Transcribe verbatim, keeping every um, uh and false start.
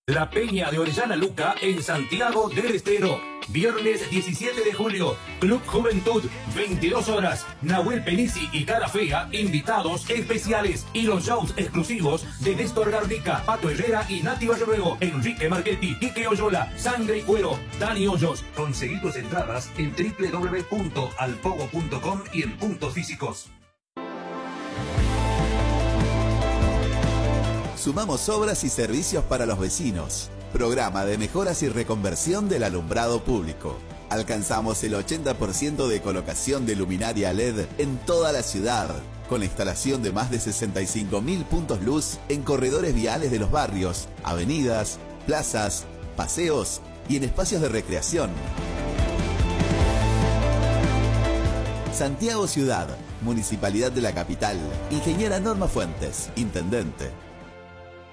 La Peña de Orellana Luca en Santiago del Estero. Viernes diecisiete de julio, Club Juventud, veintidós horas. Nahuel Penisi y Cara Fea, invitados especiales. Y los shows exclusivos de Néstor Garnica, Pato Herrera y Nati Barruego, Enrique Marchetti, Quique Oyola, Sangre y Cuero, Dani Hoyos. Conseguí tus entradas en doble u doble u doble u punto alpogo punto com y en puntos físicos. Sumamos obras y servicios para los vecinos. Programa de mejoras y reconversión del alumbrado público. Alcanzamos el ochenta por ciento de colocación de luminaria L E D en toda la ciudad, con la instalación de más de sesenta y cinco mil puntos luz en corredores viales de los barrios, avenidas, plazas, paseos y en espacios de recreación. Santiago Ciudad, Municipalidad de la Capital. Ingeniera Norma Fuentes, Intendente.